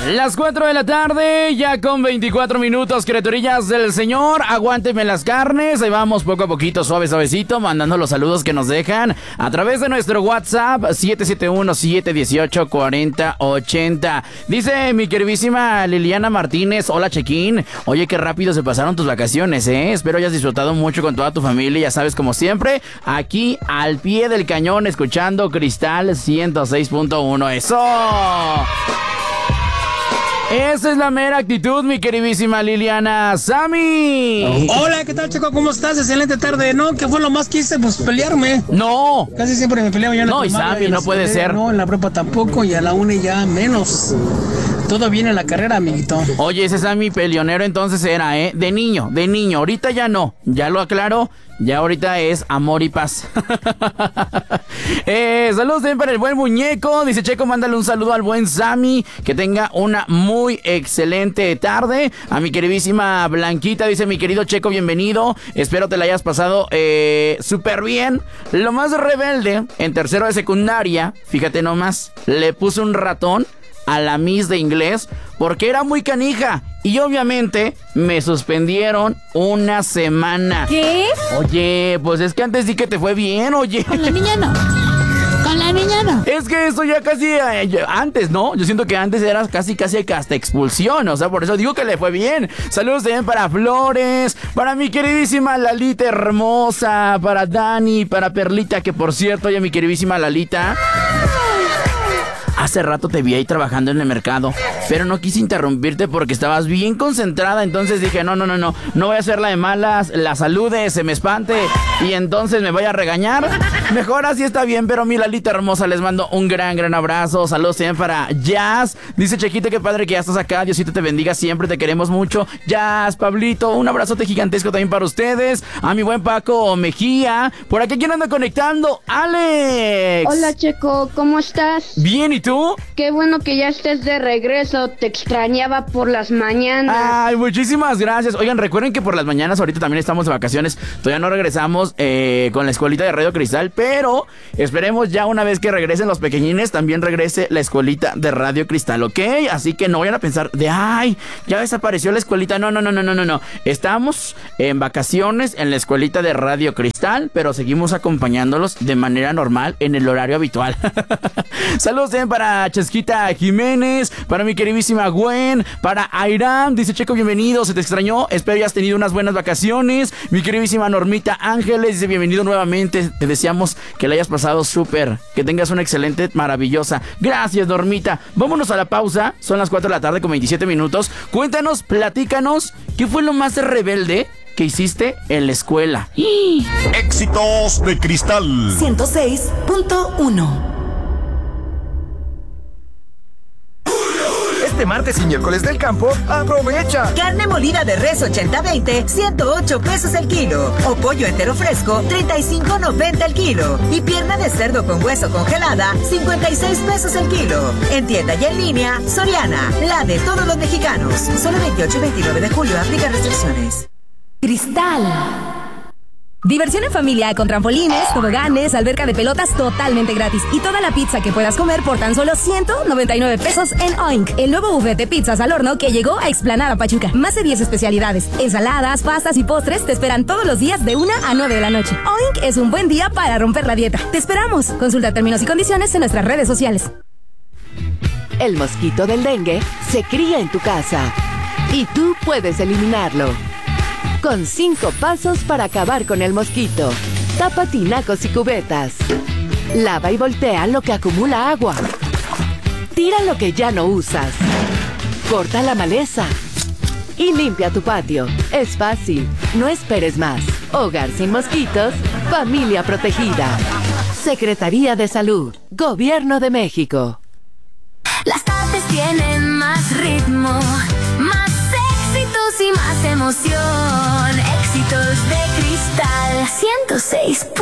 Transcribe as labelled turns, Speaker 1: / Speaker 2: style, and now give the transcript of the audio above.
Speaker 1: Las 4 de la tarde, ya con 24 minutos, criaturillas del Señor, aguántenme las carnes, ahí vamos poco a poquito, suavecito, mandando los saludos que nos dejan a través de nuestro WhatsApp, 771-718-4080. Dice mi queridísima Liliana Martínez, hola Chequín, oye qué rápido se pasaron tus vacaciones, espero hayas disfrutado mucho con toda tu familia, ya sabes, como siempre, aquí al pie del cañón, escuchando Cristal 106.1, ¡eso! Esa es la mera actitud, mi queridísima Liliana. ¡Sammy!
Speaker 2: Hola, ¿qué tal, Checo? ¿Cómo estás? Excelente tarde. No, ¿qué fue lo más que hice? Pues pelearme.
Speaker 1: ¡No!
Speaker 2: Casi siempre me peleaba yo en la
Speaker 1: No, y Sammy, no puede ser.
Speaker 2: No, en la prepa tampoco y a la uni ya menos. Todo viene en la carrera, amiguito.
Speaker 1: Oye, ese Sammy peleonero entonces era, de niño. Ahorita ya no, ya lo aclaro. Ya ahorita es amor y paz. Saludos también para el buen muñeco. Dice Checo, mándale un saludo al buen Sammy. Que tenga una muy excelente tarde. A mi queridísima Blanquita, dice mi querido Checo, bienvenido. Espero te la hayas pasado súper bien. Lo más rebelde, en tercero de secundaria, fíjate nomás, le puse un ratón a la Miss de inglés porque era muy canija y obviamente me suspendieron una semana.
Speaker 3: ¿Qué?
Speaker 1: Oye, pues es que antes sí que te fue bien, oye.
Speaker 3: Con la niña no. Con la niña no.
Speaker 1: Es que eso ya casi antes, ¿no? Yo siento que antes era casi hasta expulsión, o sea, por eso digo que le fue bien. Saludos también para Flores, para mi queridísima Lalita hermosa, para Dani, para Perlita, que por cierto, oye, mi queridísima Lalita, hace rato te vi ahí trabajando en el mercado, pero no quise interrumpirte porque estabas bien concentrada, entonces dije, no voy a hacer la de malas, la salude, se me espante y entonces me vaya a regañar. Mejor así está bien, pero mi Lalita hermosa, les mando un gran abrazo. Saludos también para Jazz. Dice Chequito, qué padre que ya estás acá, Diosito te bendiga siempre, te queremos mucho. Jazz, Pablito, un abrazote gigantesco también para ustedes. A mi buen Paco Mejía, por aquí, ¿quién anda conectando? Alex.
Speaker 4: Hola Checo, ¿cómo estás?
Speaker 1: Bien, ¿y tú?
Speaker 4: Qué bueno que ya estés de regreso, te extrañaba por las mañanas.
Speaker 1: Ay, muchísimas gracias. Oigan, recuerden que por las mañanas ahorita también estamos de vacaciones. Todavía no regresamos con la escuelita de Radio Cristal, pero esperemos ya una vez que regresen los pequeñines, también regrese la escuelita de Radio Cristal, ¿ok? Así que no vayan a pensar de, ay, ya desapareció la escuelita. No. Estamos en vacaciones en la escuelita de Radio Cristal, pero seguimos acompañándolos de manera normal en el horario habitual. Saludos también para Chesquita Jiménez, para mi queridísima Gwen, para Airam, dice Checo, bienvenido, se te extrañó, espero hayas tenido unas buenas vacaciones. Mi queridísima Normita Ángeles dice, bienvenido nuevamente, te deseamos que la hayas pasado súper, que tengas una excelente, maravillosa. Gracias, Normita. Vámonos a la pausa, son las 4 de la tarde con 27 minutos. Cuéntanos, platícanos, ¿qué fue lo más rebelde que hiciste en la escuela?
Speaker 5: Éxitos de Cristal
Speaker 6: 106.1.
Speaker 7: Este martes y miércoles del campo, aprovecha.
Speaker 6: Carne molida de res 80-20, 108 pesos el kilo. O pollo entero fresco, 35.90 el kilo. Y pierna de cerdo con hueso congelada, 56 pesos el kilo. En tienda y en línea, Soriana, la de todos los mexicanos. Solo 28 y 29 de julio, aplica restricciones.
Speaker 3: Cristal. Diversión en familia con trampolines, toboganes, alberca de pelotas totalmente gratis. Y toda la pizza que puedas comer por tan solo 199 pesos en Oink. El nuevo buffet de pizzas al horno que llegó a Explanada Pachuca. Más de 10 especialidades. Ensaladas, pastas y postres te esperan todos los días de 1 a 9 de la noche. Oink es un buen día para romper la dieta. ¡Te esperamos! Consulta términos y condiciones en nuestras redes sociales.
Speaker 8: El mosquito del dengue se cría en tu casa y tú puedes eliminarlo. Con 5 pasos para acabar con el mosquito. Tapa tinacos y cubetas. Lava y voltea lo que acumula agua. Tira lo que ya no usas. Corta la maleza. Y limpia tu patio. Es fácil. No esperes más. Hogar sin mosquitos. Familia protegida. Secretaría de Salud. Gobierno de México.
Speaker 9: Las tardes tienen más ritmo, más éxitos y más emoción. Éxitos de Cristal 106.